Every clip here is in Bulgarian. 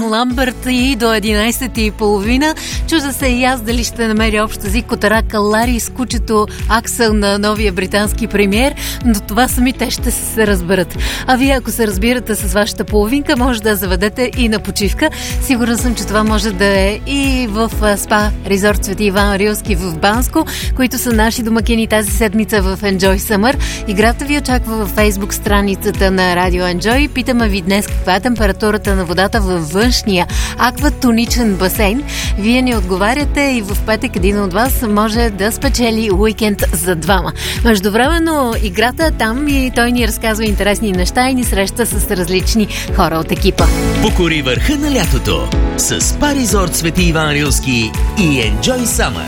Ламбърт и до 11:30. Чужда се и аз дали ще намеря общ език от Рака Лари с кучето Аксел на новия британски премиер, но това сами те ще се разберат. А вие, ако се разбирате с вашата половинка, може да заведете и на почивка. Сигурна съм, че това може да е и в спа резорт Свети Иван Рилски в Банско, които са наши домакини тази седмица в Enjoy Summer. Играта ви очаква във Facebook страницата на Radio Enjoy. Питаме ви днес каква е температурата на водата във външния акватоничен басейн. Вие ни отговаряте и в петък един от вас може да спечели уикенд за двама. Междувременно играта е там и той ни разказва интересни неща и ни среща с различни хора от екипа. Покори върха на лятото с спа резорт Свети Иван Рилски и Enjoy Summer.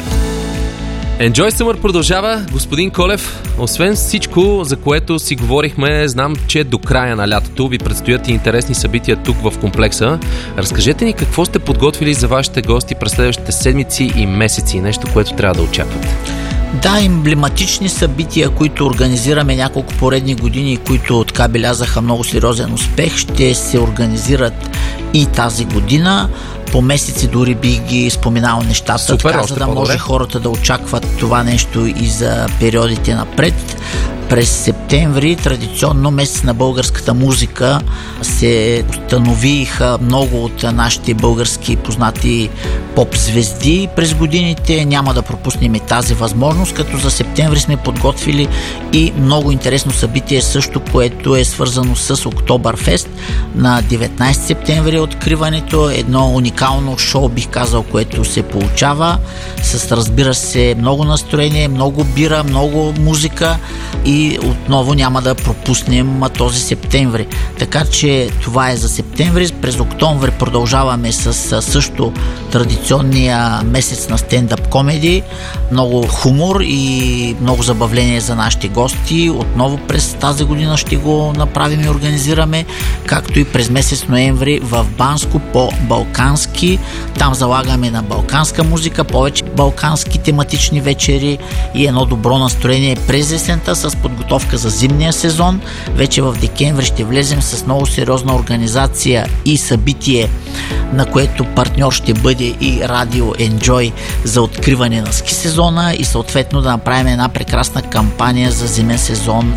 Enjoy Summer продължава. Господин Колев, освен всичко, за което си говорихме, знам, че до края на лятото ви предстоят и интересни събития тук в комплекса. Разкажете ни какво сте подготвили за вашите гости през следващите седмици и месеци. Нещо, което трябва да очаквате. Да, емблематични събития, които организираме няколко поредни години, които така белязаха много сериозен успех, ще се организират и тази година. По месеци дори бих ги споменал нещата, супер, така, за да може хората да очакват това нещо и за периодите напред. През септември, традиционно месец на българската музика, се установиха много от нашите български познати поп-звезди през годините. Няма да пропуснем и тази възможност, като за септември сме подготвили и много интересно събитие също, което е свързано с Октобърфест. На 19 септември е откриването, едно уникално шоу, бих казал, което се получава с, разбира се, много настроение, много бира, много музика и отново няма да пропуснем този септември. Така че това е за септември. През октомври продължаваме с също традиционния месец на стендъп комеди. Много хумор и много забавление за нашите гости. Отново през тази година ще го направим и организираме, както и през месец ноември в Банско по балкански. Там залагаме на балканска музика, повече балкански тематични вечери и едно добро настроение през есента с подготовка за зимния сезон. Вече в декември ще влезем с много сериозна организация и събитие, на което партньор ще бъде и Радио Enjoy за откриване на ски сезона и съответно да направим една прекрасна кампания за зимен сезон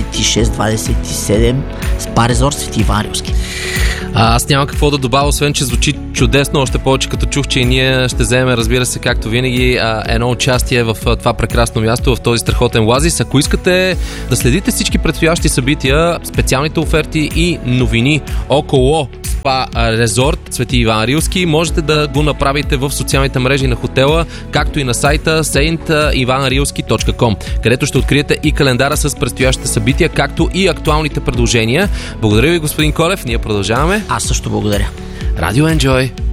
26-27 спа резорт Свети Иван Рилски. Аз нямам какво да добавя, освен че звучи чудесно, още повече като чух, че и ние ще вземем, разбира се, както винаги, едно участие в това прекрасно място, в този страхотен оазис. Ако искате да следите всички предстоящи събития, специалните оферти и новини около спа резорт Свети Иван Рилски, можете да го направите в социалните мрежи на хотела, както и на сайта saintivanrilski.com, където ще откриете и календара с предстоящите събития, както и актуалните предложения. Благодаря ви, господин Колев, ние продължаваме. Аз също благодаря. Радио Enjoy.